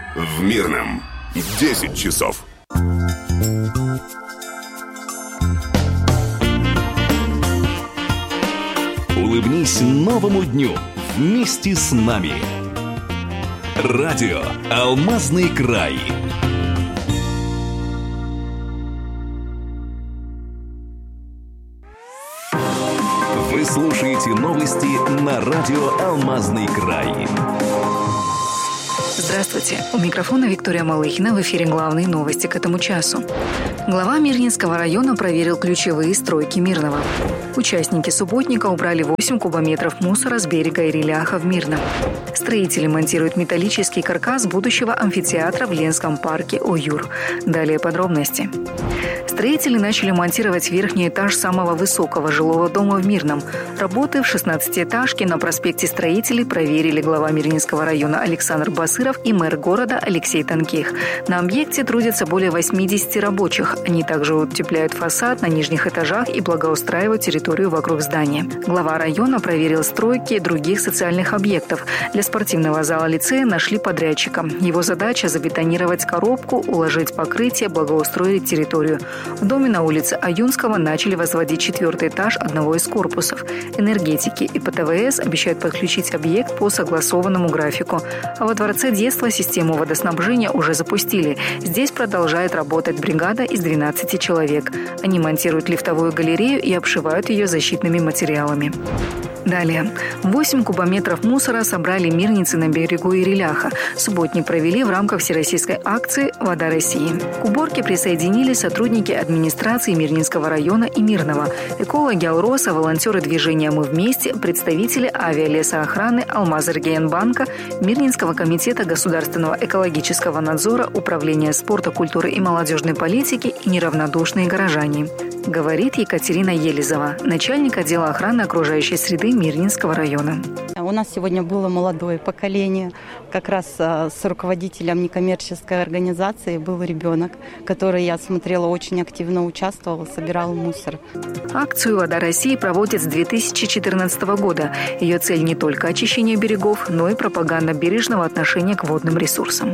В Мирном 10 часов. Улыбнись новому дню вместе с нами. Радио «Алмазный край». Вы слушаете новости на радио «Алмазный край». Здравствуйте. У микрофона Виктория Малыхина. В эфире главные новости к этому часу. Глава Мирнинского района проверил ключевые стройки Мирного. Участники субботника убрали 8 кубометров мусора с берега Ириляха в Мирном. Строители монтируют металлический каркас будущего амфитеатра в Ленском парке Оюр. Далее подробности. Строители начали монтировать верхний этаж самого высокого жилого дома в Мирном. Работы в 16-этажке на проспекте Строителей проверили глава Мирнинского района Александр Басыров и мэр города Алексей Танких. На объекте трудятся более 80 рабочих. Они также утепляют фасад на нижних этажах и благоустраивают территорию вокруг здания. Глава района проверил стройки других социальных объектов. Для спортивного зала лицея нашли подрядчика. Его задача – забетонировать коробку, уложить покрытие, благоустроить территорию. В доме на улице Аюнского начали возводить 4-й этаж одного из корпусов. Энергетики и ПТВС обещают подключить объект по согласованному графику. А во Дворце детства систему водоснабжения уже запустили. Здесь продолжает работать бригада из 12 человек. Они монтируют лифтовую галерею и обшивают ее защитными материалами. Далее. 8 кубометров мусора собрали мирницы на берегу Ириляха. Субботник провели в рамках всероссийской акции «Вода России». К уборке присоединились сотрудники администрации Мирнинского района и Мирного, экологи Алроса, волонтеры движения «Мы вместе», представители авиалесоохраны Алмазэргиэнбанка, Мирнинского комитета государственного экологического надзора, Управления спорта, культуры и молодежной политики и неравнодушные горожане. Говорит Екатерина Елизова, начальник отдела охраны окружающей среды Мирнинского района. У нас сегодня было молодое поколение. Как раз с руководителем некоммерческой организации был ребенок, который, я смотрела, очень активно участвовал, собирал мусор. Акцию «Вода России» проводят с 2014 года. Ее цель не только очищение берегов, но и пропаганда бережного отношения к водным ресурсам.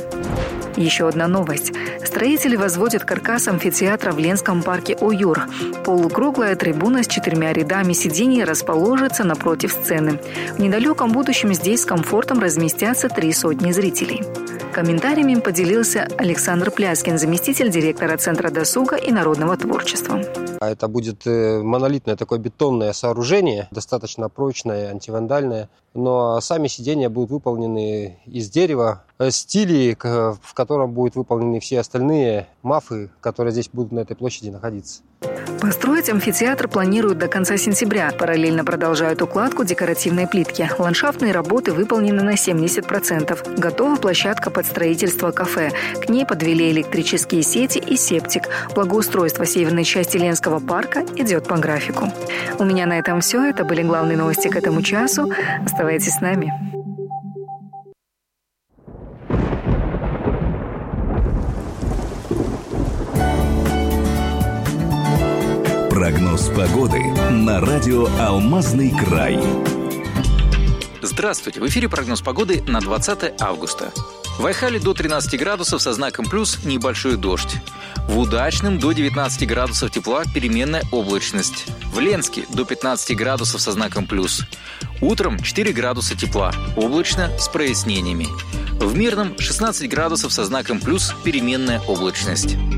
Еще одна новость. Строители возводят каркас амфитеатра в Ленском парке Оюр. Полукруглая трибуна с 4 рядами сидений расположится напротив сцены. В недалеком будущем здесь с комфортом разместятся 300 зрителей. Комментариями поделился Александр Пляскин, заместитель директора Центра досуга и народного творчества. Это будет монолитное такое бетонное сооружение, достаточно прочное, антивандальное. Но сами сиденья будут выполнены из дерева, стили, в котором будут выполнены все остальные мафы, которые здесь будут на этой площади находиться. Построить амфитеатр планируют до конца сентября. Параллельно продолжают укладку декоративной плитки. Ландшафтные работы выполнены на 70%. Готова площадка под строительство кафе. К ней подвели электрические сети и септик. Благоустройство северной части Ленского парка идет по графику. У меня на этом все. Это были главные новости к этому часу. Оставайтесь с нами. Прогноз погоды на радио «Алмазный край». Здравствуйте! В эфире прогноз погоды на 20 августа. В Айхале до 13 градусов со знаком плюс небольшой дождь. В Удачном до 19 градусов тепла переменная облачность. В Ленске до 15 градусов со знаком плюс. Утром 4 градуса тепла, облачно с прояснениями. В Мирном 16 градусов со знаком плюс переменная облачность.